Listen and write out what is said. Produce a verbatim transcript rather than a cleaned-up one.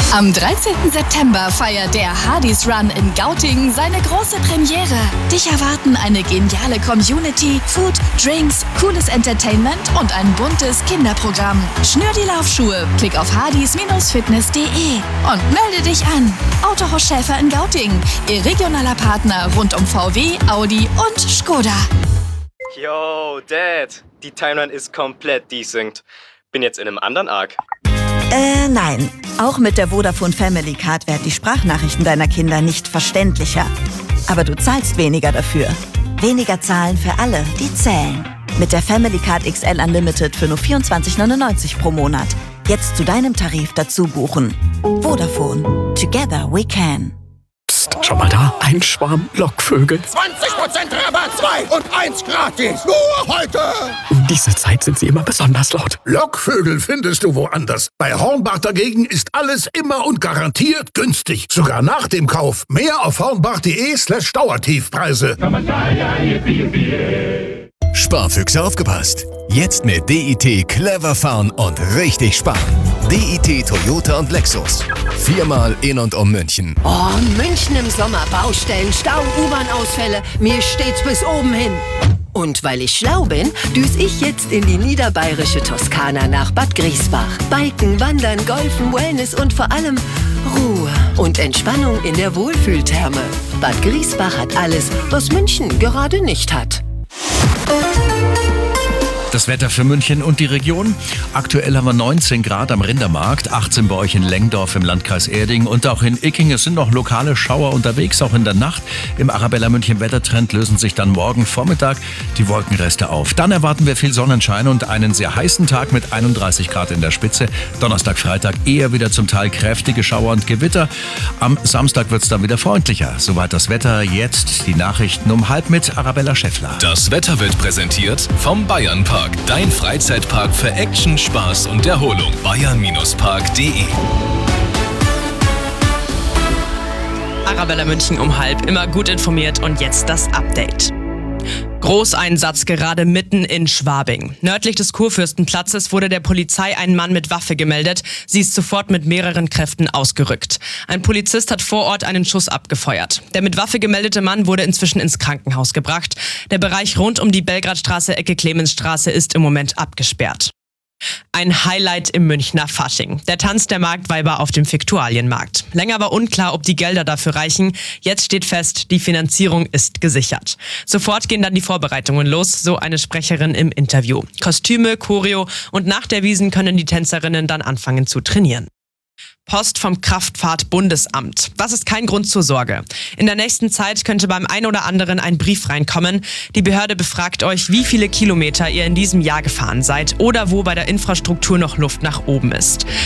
Am dreizehnten September feiert der Hardys Run in Gauting seine große Premiere. Dich erwarten eine geniale Community, Food, Drinks, cooles Entertainment und ein buntes Kinderprogramm. Schnür die Laufschuhe, klick auf hardys Fitness punkt de und melde dich an. Autohaus Schäfer in Gauting, Ihr regionaler Partner rund um V W, Audi und Skoda. Yo, Dad, die Timeline ist komplett desynced. Bin jetzt in einem anderen Arc. Äh, nein. Auch mit der Vodafone Family Card werden die Sprachnachrichten deiner Kinder nicht verständlicher. Aber du zahlst weniger dafür. Weniger zahlen für alle, die zählen. Mit der Family Card X L Unlimited für nur vierundzwanzig neunundneunzig pro Monat. Jetzt zu deinem Tarif dazu buchen. Vodafone. Together we can. Psst, schau mal da. Ein Schwarm Lockvögel. zwanzig Prozent Rabatt, zwei und eins gratis. Nur heute. Um diese Zeit sind sie immer besonders laut. Lockvögel findest du woanders. Bei Hornbach dagegen ist alles immer und garantiert günstig. Sogar nach dem Kauf. Mehr auf hornbach.de slash Dauertiefpreise. Sparfüchse aufgepasst. Jetzt mit D I T clever fahren und richtig sparen. D I T Toyota und Lexus. Viermal in und um München. Oh, München im Sommer. Baustellen, Stau, U-Bahn-Ausfälle. Mir steht's bis oben hin. Und weil ich schlau bin, düs ich jetzt in die niederbayerische Toskana nach Bad Griesbach. Biken, Wandern, Golfen, Wellness und vor allem Ruhe und Entspannung in der Wohlfühltherme. Bad Griesbach hat alles, was München gerade nicht hat. Das Wetter für München und die Region. Aktuell haben wir neunzehn Grad am Rindermarkt, achtzehn bei euch in Lengdorf im Landkreis Erding und auch in Icking. Es sind noch lokale Schauer unterwegs, auch in der Nacht. Im Arabella München Wettertrend lösen sich dann morgen Vormittag die Wolkenreste auf. Dann erwarten wir viel Sonnenschein und einen sehr heißen Tag mit einunddreißig Grad in der Spitze. Donnerstag, Freitag eher wieder zum Teil kräftige Schauer und Gewitter. Am Samstag wird es dann wieder freundlicher. Soweit das Wetter. Jetzt die Nachrichten um halb mit Arabella Schäffler. Das Wetter wird präsentiert vom Bayernpark. Dein Freizeitpark für Action, Spaß und Erholung. bayern Park punkt de. Arabella München um halb, immer gut informiert und jetzt das Update. Großeinsatz gerade mitten in Schwabing. Nördlich des Kurfürstenplatzes wurde der Polizei ein Mann mit Waffe gemeldet. Sie ist sofort mit mehreren Kräften ausgerückt. Ein Polizist hat vor Ort einen Schuss abgefeuert. Der mit Waffe gemeldete Mann wurde inzwischen ins Krankenhaus gebracht. Der Bereich rund um die Belgradstraße, Ecke Clemensstraße ist im Moment abgesperrt. Ein Highlight im Münchner Fasching. Der Tanz der Marktweiber auf dem Fiktualienmarkt. Länger war unklar, ob die Gelder dafür reichen. Jetzt steht fest, die Finanzierung ist gesichert. Sofort gehen dann die Vorbereitungen los, so eine Sprecherin im Interview. Kostüme, Choreo und nach der Wiesn können die Tänzerinnen dann anfangen zu trainieren. Post vom Kraftfahrt-Bundesamt. Das ist kein Grund zur Sorge. In der nächsten Zeit könnte beim einen oder anderen ein Brief reinkommen. Die Behörde befragt euch, wie viele Kilometer ihr in diesem Jahr gefahren seid oder wo bei der Infrastruktur noch Luft nach oben ist.